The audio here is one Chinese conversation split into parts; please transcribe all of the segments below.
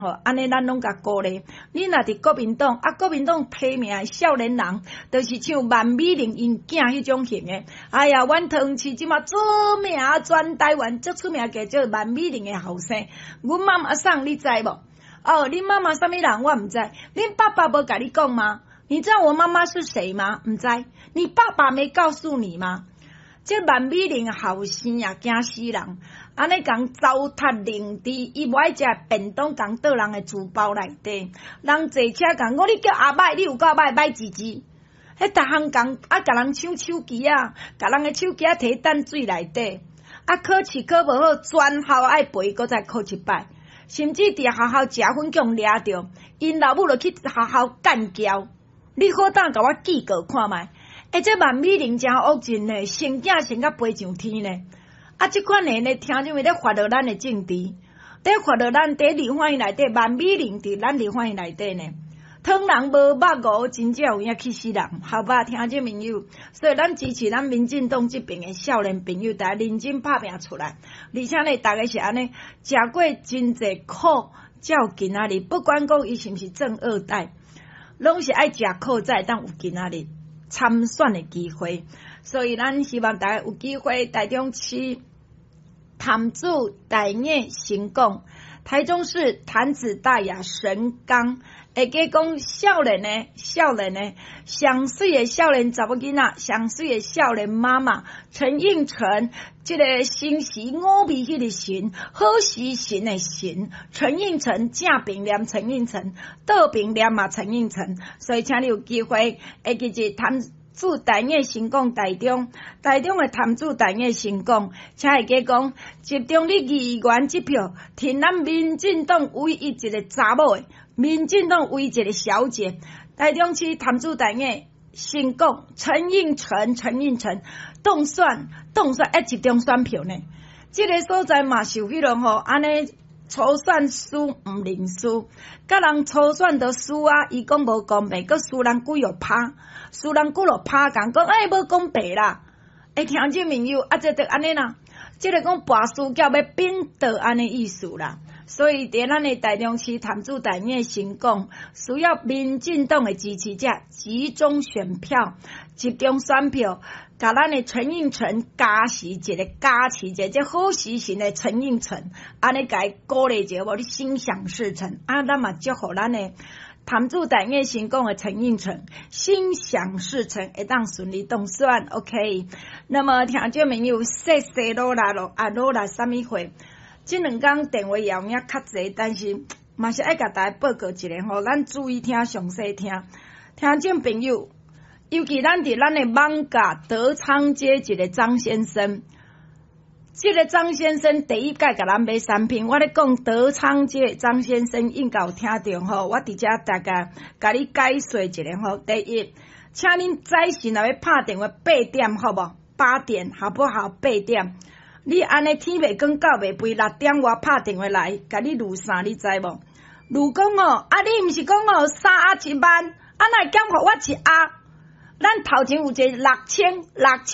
安尼咱拢甲鼓励。你若伫国民党，国民党提名的少年人，就是像万美玲因囝迄种型的。哎呀，阮桃市即马出名，全台湾最出名个叫万美玲的后生。阮妈妈送你知无？恁妈妈啥物人我毋知，恁爸爸无甲你讲吗？你知道我妈妈是谁吗？毋知，你爸爸没告诉你吗？这万美玲后生啊，惊死人！安尼讲糟蹋灵芝，伊无爱食便当，讲倒人的书包内底。人坐车讲我，你叫阿歹，你有够歹歹吱吱。迄逐项讲甲人抢手机啊，甲人的手机啊摕淡水内底。考试考无好，全校爱赔，搁再考一摆。甚至伫学校食粉强掠着，因老母就去学校干交。你好当甲我记过看觅。这万美玲真恶尽呢，生囝生甲飞上天呢。即款人呢，听众们咧发到咱的政治，咧发到咱伫立法院内底，万美玲伫咱立法院内底呢。汤人无捌五，真正有影气死人，好吧，听众朋友。所以咱支持咱民进党这边的少年朋友，大家认真拍拼出来。而且呢，大家是安尼，食过真侪苦，才有今仔日。不管讲伊是毋是正二代，拢是爱食苦才会当有今仔日参选的机会。所以咱希望大家有机会，台中市潭子大业成功，台中市潭子大雅神冈。会记讲少年呢，上水的少年查某囡仔，上水的少年妈妈陈映辰，这个新时五味迄个神，好时神的神，陈映辰正平念陈映辰，倒平念嘛陈映辰，所以请你有机会会记住潭子大业成功台中的潭子大业成功，请会记讲集中你议员这票，挺咱民进党唯一一个查某的。民进党唯一一个小姐，台中市潭子大业成功，陈映辰当选集中选票呢。这个所在嘛是有迄种安尼初选输毋认输，甲人初选都输啊，伊讲无公平，佮输人几落拍讲无公平啦。听众朋友，这就安尼啦，这个讲跋输叫要并倒安尼意思啦。所以伫咱的台中市潭子大业成功，需要民进党的支持者集中选票、集中选票，甲咱的陈映辰加持一个，这好时辰的陈映辰，安尼甲伊鼓励一下无？你心想事成，咱嘛祝福咱的潭子大业成功的陈映辰，心想事成，会当顺利当选。OK， 那么听众朋友，谢谢罗拉啥物货？这两天电话也有影较济，但是嘛是爱甲大家报告一下咱注意听，详细听。听众朋友，尤其咱伫咱的艋舺德昌街一个张先生，这个张先生第一届甲咱买产品，我咧讲德昌街张先生应该有听到我伫遮大概甲你解说一下第一，请恁早晨若要拍电话8点好无？8点好不好？8点。你安尼天袂光，到袂肥，6点我拍电话来，甲你录啥？你知无？录讲你毋是讲3鸭1万，哪会减互我1鸭？咱头前有一个6000，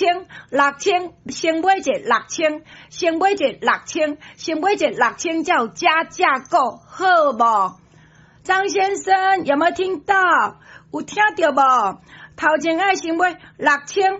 先买一个6000，先买一个6000，才有加价购，好无？张先生有没有听到？有听到无？头前爱先买6000。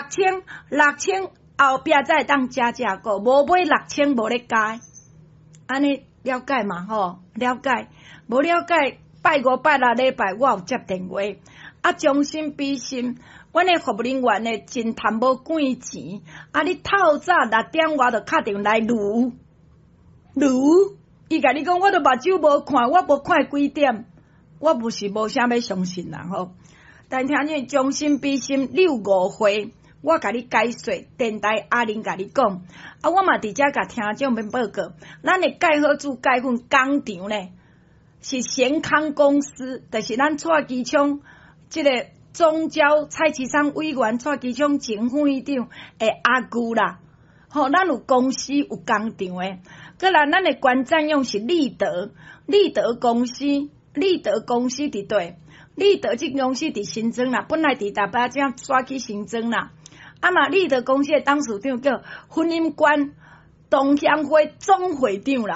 后壁才会当加价购，无买6000无咧加，安尼了解嘛了解，无了解，拜5拜6礼拜我有接电话，将心比心，阮的服务人员呢真贪无几钱，你透早6点我就敲电话来撸，伊甲你讲我都目睭无看，我无看几点，我不是无啥要相信啦但听见将心比心，你有误会。我甲你解说，电台阿玲甲你讲，我嘛伫遮甲听众们报告，咱的钙好珠钙粉工厂呢是贤康公司，就是咱蔡其昌这个总召蔡其昌委员、蔡其昌前副院长的阿姑啦。咱有公司有工厂的，搁来咱的关占用是立德公司伫对，立德这公司伫新庄啦，本来伫台北遮刷去新庄啦。嘛，立德公司的董事长叫婚姻观董香辉总会长啦，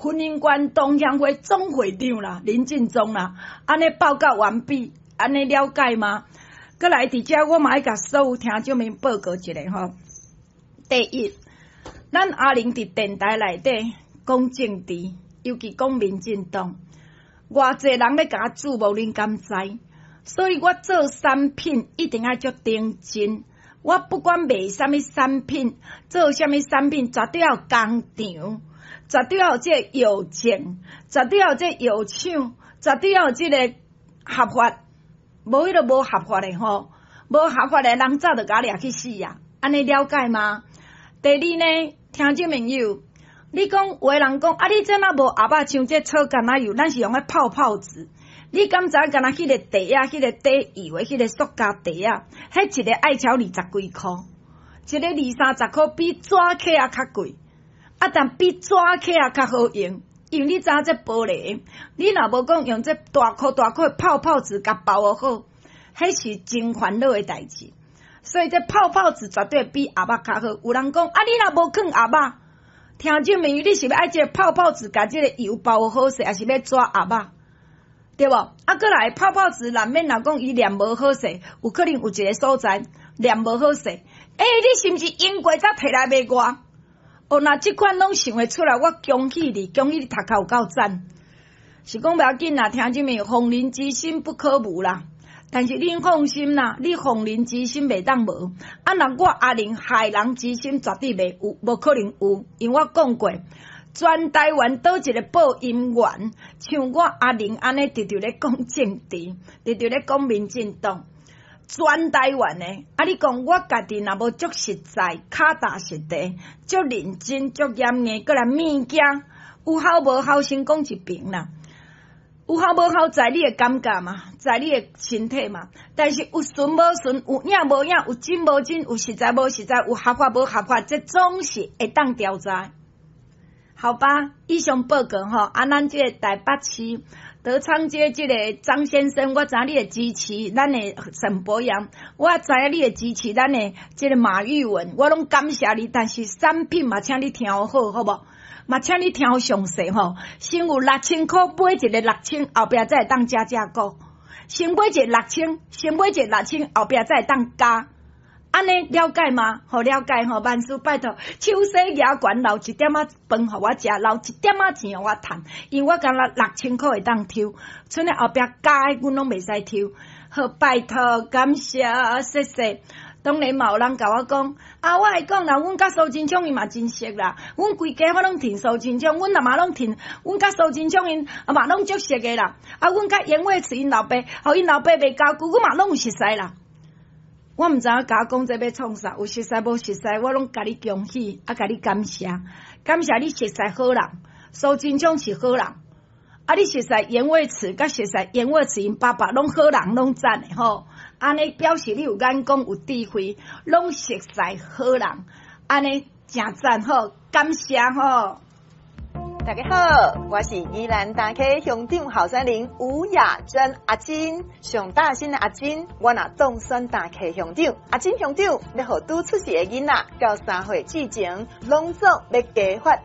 婚姻观同乡会总会长啦，林进忠啦，安尼报告完毕，安尼了解吗？搁来伫遮，我嘛要甲所有听众们报告一下吼。第一，咱阿玲伫电台内底讲政治，尤其讲民进党，偌济人咧甲我注目，恁敢知？所以我做产品一定要足认真。我不管卖啥物产品，做啥物产品，绝对要工厂，绝对要有这个药证，绝对要有这个药厂，绝对要有这个合法。无迄个无合法的吼，无合法的人早就甲掠去死啊！安尼了解吗？第二呢，听众朋友，你讲有的人讲啊，你这若无鸭肉像这草橄榄油，咱是用来泡泡子。你敢知敢若迄个袋啊，迄个底油的迄个塑胶袋啊，迄一个爱超20几箍，一个20、30箍，比纸壳啊较贵，啊，但比纸壳啊较好用。因为你知影这玻璃，你若无讲用这大颗大颗泡泡纸甲包好，迄是真烦恼的代志。所以这泡泡纸绝对比鸭肉较好。有人讲啊，你若无放鸭肉，听众朋友，你是要爱这个泡泡纸甲这个油包好势，还是要抓鸭肉？对无？啊，过来泡泡纸难免若讲伊黏无好势，有可能有一个所在黏无好势。你是毋是用过才摕来卖我？哦，那即款拢想会出来，我恭喜你，恭喜你读书有够赞。是讲不要紧啦，听见没？逢人之心不可无啦。但是恁放心啦，你逢人之心袂当无。啊，若我阿玲害人之心绝对袂有，无可能有，因为我讲过，全台湾倒一个播音员，像我阿玲安尼，直直咧讲政治，直直咧讲民进党。全台湾的，啊！你讲我家己若无足实在，脚踏实地，足认真，足严严，搁来物件有效无效，先讲一遍啦。有效无效在你的感觉嘛，在你的身体嘛。但是有顺无顺，有影无影，有真无真，有实在无实在，有合法无合法，这总是会当调查。好吧，以上报告吼，咱这个台北市德昌街这个张先生，我知影你会支持咱的沈博阳，我知影你会支持咱的这个马玉文，我拢感谢你。但是产品嘛，请你听好，好无？嘛，请你听详细吼。先有6000块买一个6000，后壁再当加购。先买一个6000，先买一个6000，后壁再当加。安尼了解吗？好了解吼，万事拜托，手洗牙管留一点仔饭互我食，留一点仔钱互我趁，因为我敢若6000块会当抽，剩诶后壁加诶，阮拢袂使抽。好，拜托，感谢，谢谢。当然嘛，有人甲我讲，啊，我会讲啦，阮甲苏金昌因嘛真熟啦，阮规家我拢听苏金昌，阮阿妈拢听，阮甲苏金昌因嘛拢足熟诶啦。啊，阮甲严伟慈因老爸，互因老爸袂交久，阮嘛拢有熟悉啦。我毋知影甲我讲这要创啥，有熟悉无熟悉，我拢甲你恭喜，啊，甲你感谢，感谢你熟悉好人，苏金昌是好人，啊，你熟悉严伟慈，甲熟悉严伟慈因爸爸拢好人，拢赞诶吼，安尼表示你有眼光有智慧，拢熟悉好人，安尼诚赞好，感谢吼。 大家好，我是宜兰大溪乡长候选人吴雅珍阿金，上大新的阿金，我若当选大溪乡长，阿金乡长要互拄出世的囡仔，到3岁之前，拢总要加发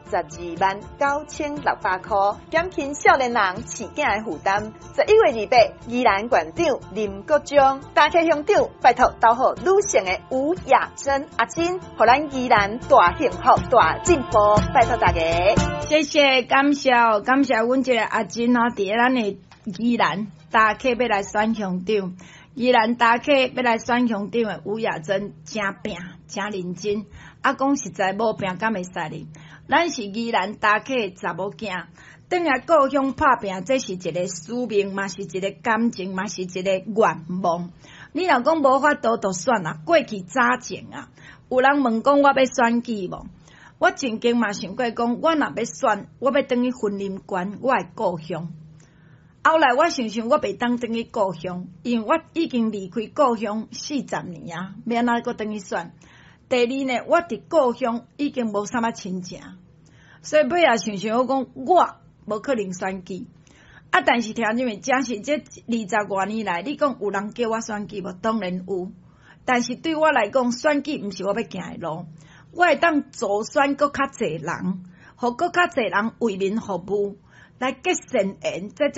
129600块，减轻少年人饲囝的负担。11月28日，宜兰县长林国忠，大溪乡长拜托投好女性的吴雅珍阿金，互咱宜兰大幸福大进步，拜托大家， 谢谢。感谢阮这个阿金啊，伫咱的宜兰大溪要来选乡长，宜兰大溪要来选乡长的吴雅珍，真拼真认真。啊，讲实在无拼敢会使哩？咱是宜兰大溪的查某囝，等来故乡拍拼，这是一个使命，嘛是一个感情，嘛是一个愿望。你若讲无法度就算啦，过去早前啊，有人问讲我要选举无？我曾经嘛想过讲，我若要选，我要转去婚姻关，我的故乡。后来我想想，我袂当转去故乡，因为我已经离开故乡40年啊，要安怎搁转去选？第二呢，我伫故乡已经无啥物亲情，所以尾也想想，我讲我无可能选举。啊，但是听你们讲是这20多年来，你讲有人叫我选举无？当然有，但是对我来讲，选举毋是我要行的路。我会当助选搁较侪人， 互搁较侪人为民服务，来结善缘，这